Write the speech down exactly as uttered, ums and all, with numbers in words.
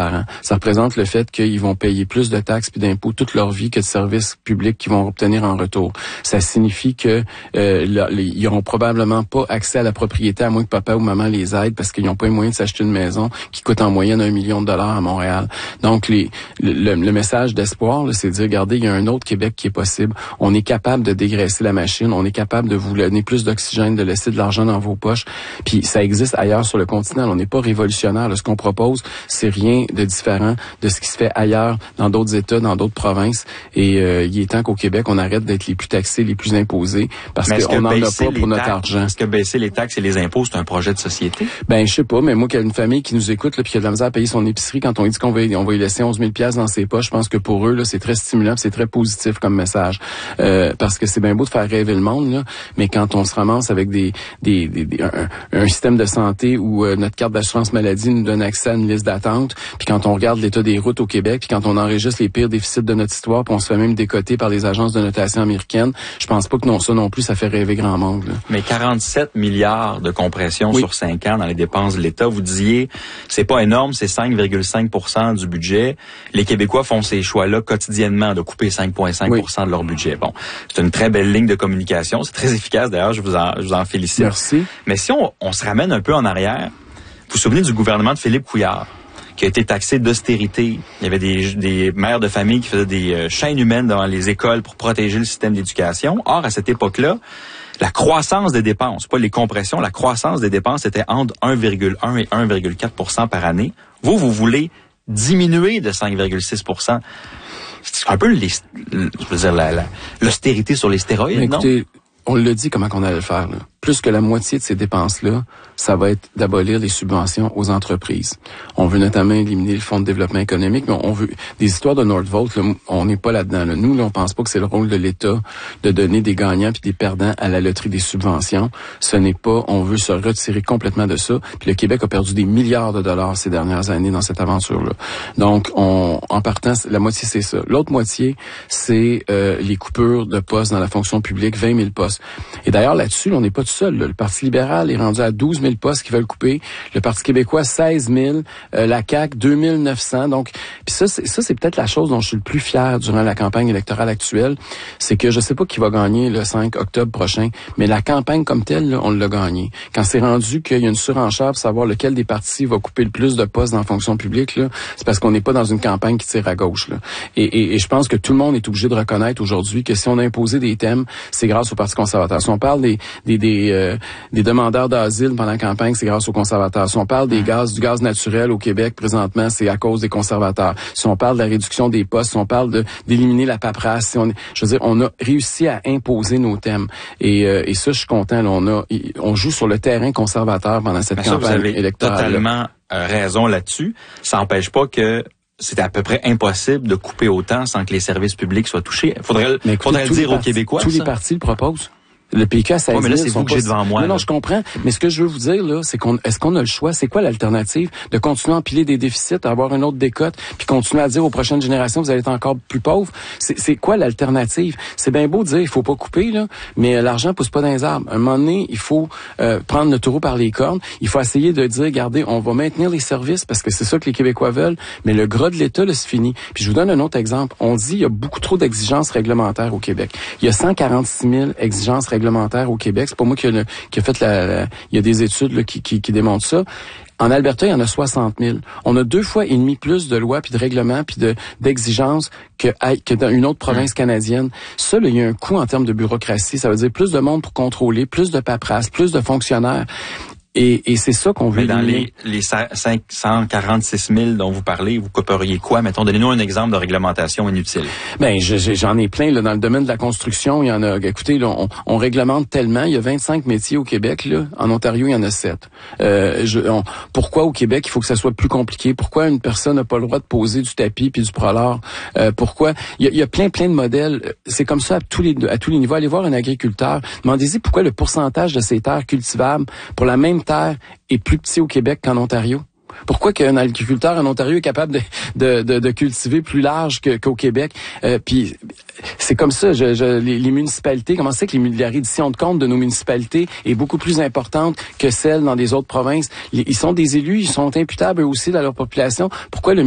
par an. Ça représente le fait qu'ils vont payer plus de taxes puis d'impôts toute leur vie que de services publics qu'ils vont obtenir en retour. Ça signifie que euh, là, les, ils n'auront probablement pas accès à la propriété à moins que papa ou maman les aide parce qu'ils n'ont pas les moyens de s'acheter une maison qui coûte en moyenne un million de dollars à Montréal. Donc, les, le, le message d'espoir, là, c'est de dire, regardez, il y a un autre Québec qui est possible. On est capable de dégraisser la machine. On est capable de vous donner plus d'oxygène, de laisser de l'argent dans vos poches. Puis, ça existe ailleurs sur le continent. On n'est pas révolutionnaire. Là. Ce qu'on propose, c'est rien de différent de ce qui se fait ailleurs, dans d'autres États, dans d'autres provinces. Et euh, il est temps qu'au Québec, on arrête d'être les plus taxés, les plus imposés, parce qu'on n'en a pas pour notre argent. Est-ce que baisser les taxes et les impôts, c'est un projet de société? Ben, je sais pas, mais moi, qu'il y a une famille qui nous écoute, là, puis qui a de la misère à payer son épicerie, quand on dit qu'on va, on va lui laisser onze mille dollars dans ses poches, je pense que pour eux, là, c'est très stimulant, c'est très positif comme message. Euh, parce que c'est bien beau de faire rêver le monde, là, mais quand on se ramasse avec des, des, des, des un, un système de santé où euh, notre carte d'assurance maladie nous donne accès à une liste d'attente, puis quand on regarde l'état des routes au Québec, puis quand on enregistre les pires déficits de notre histoire, puis on se fait même décoter par les agences de notation américaines, je pense pas que non, ça non plus, ça fait rêver grand monde, là. Mais quarante-sept milliards de compression oui. sur cinq ans dans les dépenses de l'État, vous disiez, c'est pas énorme, c'est cinq virgule cinq pour cent du budget. Les Québécois font ces choix-là quotidiennement de couper cinq virgule cinq pour cent oui. de leur budget. Bon, c'est une très belle ligne de communication, c'est très efficace d'ailleurs, je vous en, je vous en félicite. Merci. Mais si on, on se ramène un peu en arrière, vous vous souvenez du gouvernement de Philippe Couillard, qui a été taxé d'austérité. Il y avait des, des mères de famille qui faisaient des euh, chaînes humaines dans les écoles pour protéger le système d'éducation. Or, à cette époque-là, la croissance des dépenses, pas les compressions, la croissance des dépenses était entre un virgule un et un virgule quatre pour cent par année. Vous, vous voulez diminuer de cinq virgule six pour cent. C'est un peu les, je veux dire, la, la, l'austérité sur les stéroïdes, mais écoutez, non? On l'a dit comment qu'on allait le faire, là. Plus que la moitié de ces dépenses-là, ça va être d'abolir les subventions aux entreprises. On veut notamment éliminer le Fonds de développement économique, mais on veut des histoires de Nordvolt, là, on n'est pas là-dedans. Là. Nous, là, on pense pas que c'est le rôle de l'État de donner des gagnants puis des perdants à la loterie des subventions. Ce n'est pas, on veut se retirer complètement de ça. Puis le Québec a perdu des milliards de dollars ces dernières années dans cette aventure-là. Donc, on, en partant, la moitié, c'est ça. L'autre moitié, c'est euh, les coupures de postes dans la fonction publique, vingt mille postes. Et d'ailleurs, là-dessus, là, on n'est pas tout seul. Là. Le Parti libéral est rendu à douze mille postes qu'ils veulent couper. Le Parti québécois, seize mille. Euh, la C A Q, deux mille neuf cents. Donc, puis ça, c'est, ça, c'est peut-être la chose dont je suis le plus fier durant la campagne électorale actuelle. C'est que je sais pas qui va gagner le cinq octobre prochain, mais la campagne comme telle, là, on l'a gagnée. Quand c'est rendu qu'il y a une surenchère pour savoir lequel des partis va couper le plus de postes dans la fonction publique, là, c'est parce qu'on n'est pas dans une campagne qui tire à gauche. Là. Et, et, et je pense que tout le monde est obligé de reconnaître aujourd'hui que si on a imposé des thèmes, c'est grâce au Parti conservateur. Si on parle des des des, euh, des demandeurs d'asile pendant la campagne, c'est grâce aux conservateurs. Si on parle des gaz, du gaz naturel au Québec présentement, c'est à cause des conservateurs. Si on parle de la réduction des postes, si on parle de d'éliminer la paperasse, si on, je veux dire, on a réussi à imposer nos thèmes. Et, euh, et ça, je suis content. Là, on a, on joue sur le terrain conservateur pendant cette Mais campagne ça, vous avez électorale. Totalement euh, raison là-dessus. Ça n'empêche pas que c'est à peu près impossible de couper autant sans que les services publics soient touchés. Faudrait, Mais écoutez, faudrait le dire aux partis, Québécois. Tous ça. les partis le proposent. Le P Q à seize mille. Ouais, mais là, c'est vous que pas... j'ai devant moi. Non, non, là. je comprends. Mais ce que je veux vous dire, là, c'est qu'on, est-ce qu'on a le choix? C'est quoi l'alternative? De continuer à empiler des déficits, à avoir une autre décote, puis continuer à dire aux prochaines générations, vous allez être encore plus pauvres? C'est, c'est quoi l'alternative? C'est bien beau de dire, il faut pas couper, là, mais euh, l'argent pousse pas dans les arbres. À un moment donné, il faut euh, prendre le taureau par les cornes. Il faut essayer de dire, regardez, on va maintenir les services, parce que c'est ça que les Québécois veulent, mais le gras de l'État, là, c'est fini. Puis je vous donne un autre exemple. On dit, il y a beaucoup trop d'exigences réglementaires au Québec. Il y a cent quarante-six mille exigences réglementaires au Québec. C'est pas moi qui a, qui a fait la, la... Il y a des études là, qui, qui, qui démontrent ça. En Alberta, il y en a soixante mille. On a deux fois et demi plus de lois, puis de règlements, puis de, d'exigences que, que dans une autre province canadienne. Ça, là, il y a un coût en termes de bureaucratie. Ça veut dire plus de monde pour contrôler, plus de paperasse, plus de fonctionnaires. Et, et c'est ça qu'on veut. Mais dans les, les cinq cent quarante-six mille dont vous parlez, vous couperiez quoi? Mettons, donnez-nous un exemple de réglementation inutile. Ben, je, je, j'en ai plein, là. Dans le domaine de la construction, il y en a, écoutez, là, on, on réglemente tellement. Il y a vingt-cinq métiers au Québec, là. En Ontario, il y en a sept. Euh, je, on, pourquoi au Québec, il faut que ça soit plus compliqué? Pourquoi une personne n'a pas le droit de poser du tapis puis du prolard? Euh, pourquoi? Il y, a, il y a plein, plein de modèles. C'est comme ça à tous les, à tous les niveaux. Allez voir un agriculteur. Demandez-y pourquoi le pourcentage de ces terres cultivables pour la même terre est plus petit au Québec qu'en Ontario. Pourquoi qu'un agriculteur en Ontario est capable de, de, de, de cultiver plus large que, qu'au Québec? Euh, puis c'est comme ça, je, je, les, les municipalités, comment c'est que les, la reddition de comptes de nos municipalités est beaucoup plus importante que celle dans des autres provinces? Ils sont des élus, ils sont imputables eux aussi dans leur population. Pourquoi le